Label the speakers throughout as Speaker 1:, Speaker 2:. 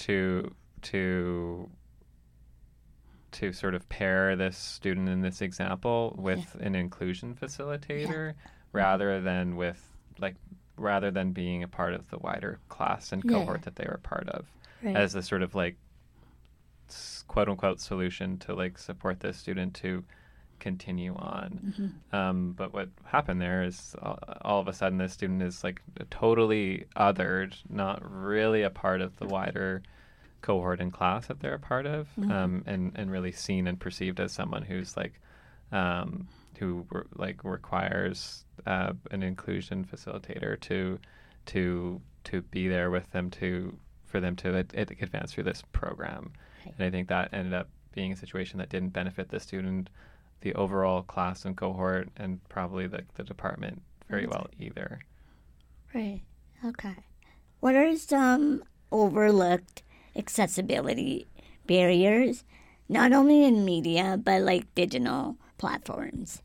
Speaker 1: to sort of pair this student in this example with an inclusion facilitator rather than being a part of the wider class and cohort that they were part of as a sort of like quote unquote solution to like support this student to continue on. But what happened there is all of a sudden this student is like totally othered, not really a part of the wider cohort and class that they're a part of, and really seen and perceived as someone who's like who requires an inclusion facilitator to be there with them for them to advance through this program. And I think that ended up being a situation that didn't benefit the student, the overall class and cohort, and probably the department very well either.
Speaker 2: Right. Okay. What are some overlooked accessibility barriers, not only in media, but like digital platforms?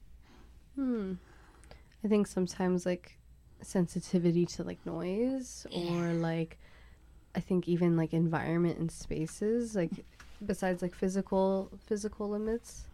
Speaker 3: I think sometimes like sensitivity to like noise or like I think even like environment and spaces, like besides like physical limits.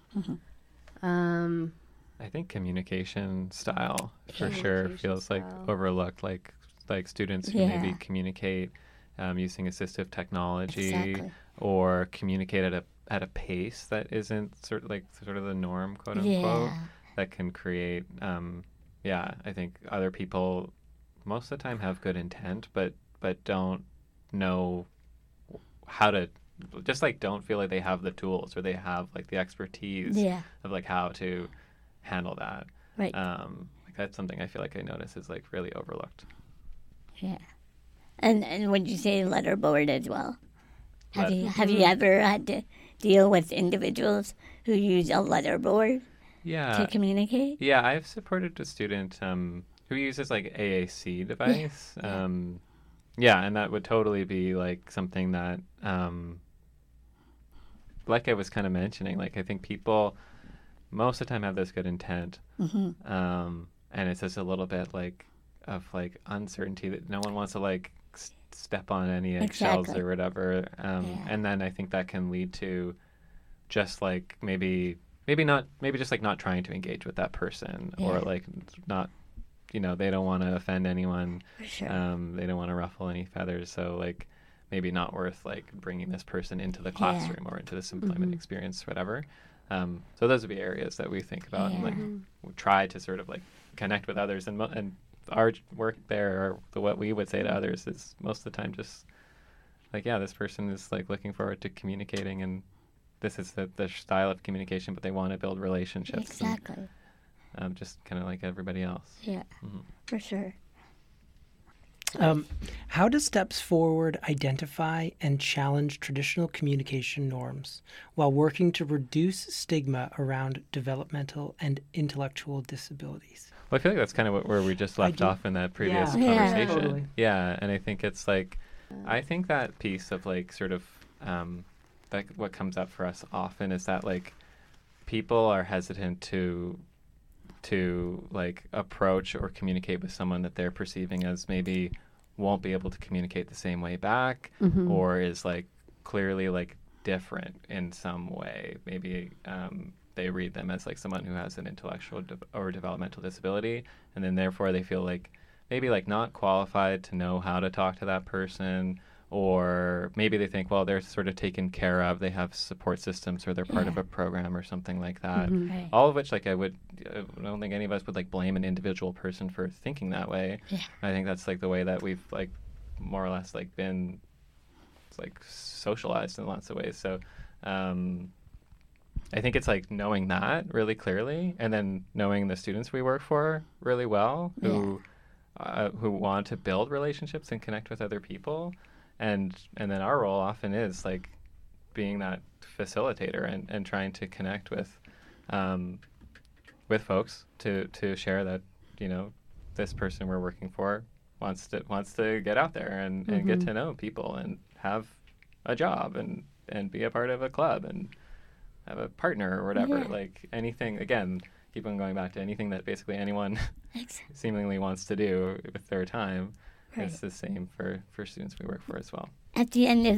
Speaker 1: I think communication style for sure feels like overlooked, like students who maybe communicate using assistive technology or communicate at a pace that isn't sort of the norm, quote unquote, that can create I think other people most of the time have good intent but don't know how to, just like don't feel like they have the tools or they have like the expertise of like how to handle that. Like that's something I feel like I notice is like really overlooked.
Speaker 2: Yeah. And would you say letterboard as well? Have you ever had to deal with individuals who use a letterboard to communicate?
Speaker 1: Yeah, I've supported a student who uses like AAC device. And that would totally be like something that like I was kind of mentioning, like I think people most of the time have this good intent, and it's just a little bit like of like uncertainty that no one wants to like step on any eggshells or whatever, and then I think that can lead to just like maybe just like not trying to engage with that person or like not, they don't want to offend anyone. They don't want to ruffle any feathers, so like maybe not worth like bringing this person into the classroom or into this employment experience, whatever. So those would be areas that we think about and like we try to sort of like connect with others, and our work there, or what we would say to others, is most of the time just like, this person is like looking forward to communicating, and this is the style of communication, but they want to build relationships.
Speaker 2: Exactly.
Speaker 1: And, just kind of like everybody else.
Speaker 2: Yeah, for sure.
Speaker 4: How do Steps Forward identify and challenge traditional communication norms while working to reduce stigma around developmental and intellectual disabilities?
Speaker 1: Well, I feel like that's kind of where we just left off in that previous conversation. Totally. Yeah, and I think it's like, I think that piece of like sort of, like what comes up for us often is that like people are hesitant to like approach or communicate with someone that they're perceiving as maybe won't be able to communicate the same way back, or is like clearly like different in some way. Maybe they read them as like someone who has an intellectual or developmental disability, and then therefore they feel like maybe like not qualified to know how to talk to that person, or maybe they think, well, they're sort of taken care of, they have support systems, or they're part of a program or something like that. All of which, like, I don't think any of us would like blame an individual person for thinking that way. I think that's like the way that we've like more or less like been like socialized in lots of ways. So I think it's like knowing that really clearly, and then knowing the students we work for really well, who want to build relationships and connect with other people. And then our role often is like being that facilitator and trying to connect with folks to share that, this person we're working for wants to get out there and get to know people and have a job and be a part of a club and have a partner or whatever. Like anything, again, keep on going back to anything that basically anyone seemingly wants to do with their time. It's the same for students we work for as well.
Speaker 2: At the end of